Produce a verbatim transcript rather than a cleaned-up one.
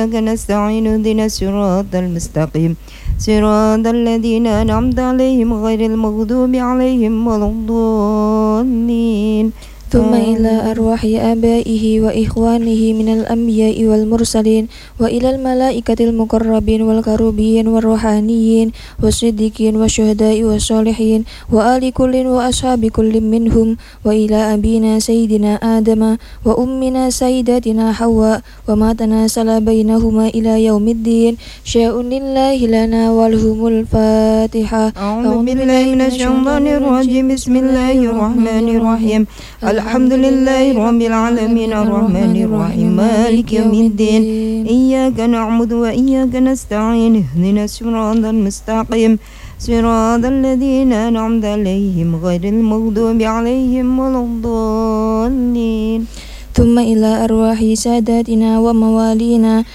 إياك نستعين اهدنا الصراط المستقيم صراط الذين أنعمت عليهم غير المغضوب عليهم ولا الضالين. ثم إلى أرواح آبائه وإخوانه من الأنبياء والمرسلين وإلى الملائكة المقربين والكروبين والروحانيين والصديقين والشهداء والصالحين وآل كل وأصحاب كل منهم وإلى أبينا سيدنا آدم وأمنا سيداتنا حواء وما تناسل بينهما إلى يوم الدين. شاء لله لنا ولهم الفاتحة. أعوذ بالله من الشيطان الرجيم. بسم الله الرحمن الرحيم. الحمد لله رب العالمين الرحمن الرحيم مالك يوم الدين. إياك نعبد وإياك نستعين اهدنا الصراط المستقيم صراط الذين أنعمت عليهم غير المغضوب عليهم ولا الضالين. ثم إلى أرواح ساداتنا وموالينا